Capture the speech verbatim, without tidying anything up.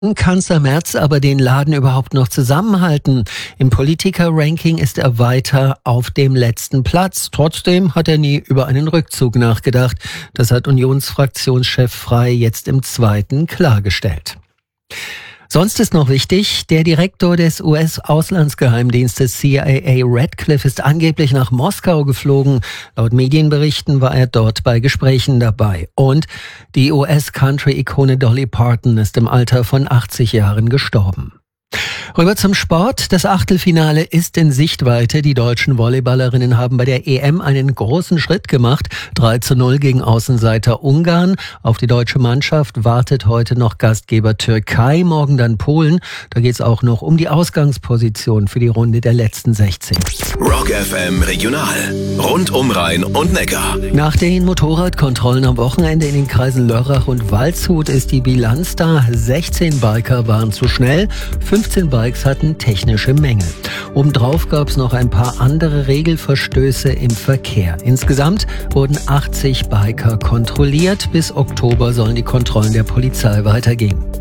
Kanzler Merz aber den Laden überhaupt noch zusammenhalten? Im Politiker-Ranking ist er weiter auf dem letzten Platz. Trotzdem hat er nie über einen Rückzug nachgedacht. Das hat Unionsfraktionschef Frey jetzt im Zweiten klargestellt. Sonst ist noch wichtig, der Direktor des U S-Auslandsgeheimdienstes C I A Radcliffe ist angeblich nach Moskau geflogen. Laut Medienberichten war er dort bei Gesprächen dabei. Und die U S-Country-Ikone Dolly Parton ist im Alter von achtzig Jahren gestorben. Rüber zum Sport. Das Achtelfinale ist in Sichtweite. Die deutschen Volleyballerinnen haben bei der E M einen großen Schritt gemacht. drei zu null gegen Außenseiter Ungarn. Auf die deutsche Mannschaft wartet heute noch Gastgeber Türkei, morgen dann Polen. Da geht es auch noch um die Ausgangsposition für die Runde der letzten sechzehn. Rock F M Regional. Rund um Rhein und Neckar. Nach den Motorradkontrollen am Wochenende in den Kreisen Lörrach und Waldshut ist die Bilanz da. sechzehn Biker waren zu schnell, fünfzehn Bikes hatten technische Mängel. Obendrauf gab es noch ein paar andere Regelverstöße im Verkehr. Insgesamt wurden achtzig Biker kontrolliert. Bis Oktober sollen die Kontrollen der Polizei weitergehen.